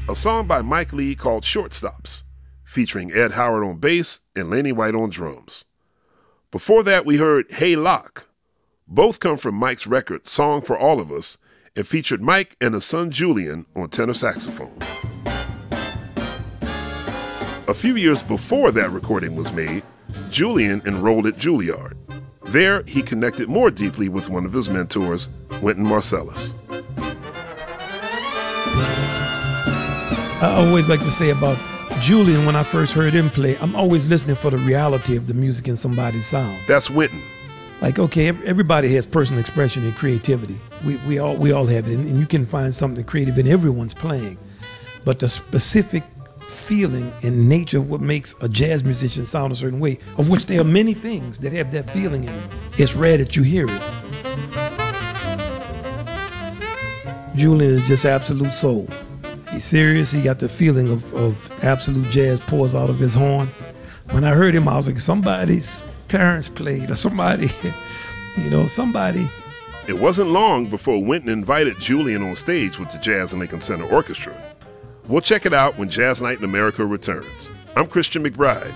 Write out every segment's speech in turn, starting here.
a song by Mike Lee called Shortstops, featuring Ed Howard on bass and Laney White on drums. Before that, we heard Hey Lock. Both come from Mike's record, Song for All of Us, and featured Mike and his son Julian on tenor saxophone. A few years before that recording was made, Julian enrolled at Juilliard. There, he connected more deeply with one of his mentors, Wynton Marsalis. I always like to say about Julian, when I first heard him play, I'm always listening for the reality of the music in somebody's sound. That's Wynton. Like, okay, everybody has personal expression and creativity. We all have it, and you can find something creative in everyone's playing. But the specific feeling and nature of what makes a jazz musician sound a certain way, of which there are many things that have that feeling in it, it's rare that you hear it. Julian is just absolute soul. He's serious. He got the feeling of absolute jazz pours out of his horn. When I heard him, I was like, somebody's parents played, or somebody. It wasn't long before Wynton invited Julian on stage with the Jazz and Lincoln Center Orchestra. We'll check it out when Jazz Night in America returns. I'm Christian McBride.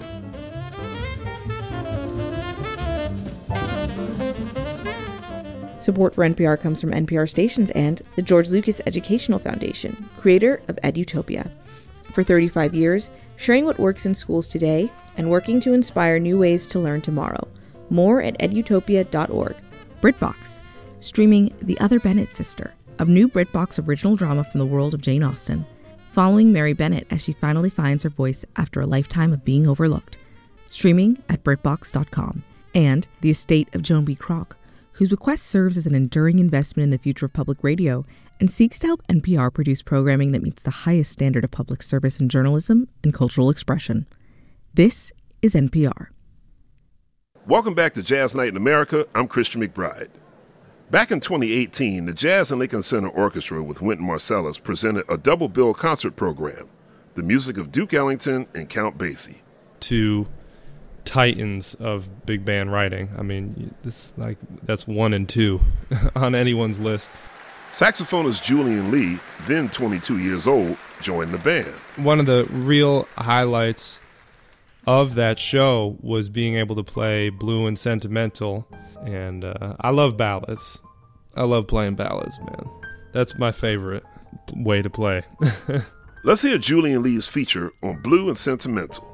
Support for NPR comes from NPR stations and the George Lucas Educational Foundation, creator of EduTopia. For 35 years, sharing what works in schools today and working to inspire new ways to learn tomorrow. More at edutopia.org. BritBox, streaming The Other Bennett Sister, a new BritBox original drama from the world of Jane Austen, following Mary Bennett as she finally finds her voice after a lifetime of being overlooked. Streaming at BritBox.com. And The Estate of Joan B. Kroc, whose bequest serves as an enduring investment in the future of public radio and seeks to help NPR produce programming that meets the highest standard of public service in journalism and cultural expression. This is NPR. Welcome back to Jazz Night in America. I'm Christian McBride. Back in 2018, the Jazz and Lincoln Center Orchestra with Wynton Marsalis presented a double bill concert program, the music of Duke Ellington and Count Basie. Two titans of big band writing. I mean, that's 1 and 2 on anyone's list. Saxophonist Julian Lee, then 22 years old, joined the band. One of the real highlights of that show was being able to play Blue and Sentimental, and I love ballads. I love playing ballads, man. That's my favorite way to play. Let's hear Julian Lee's feature on Blue and Sentimental.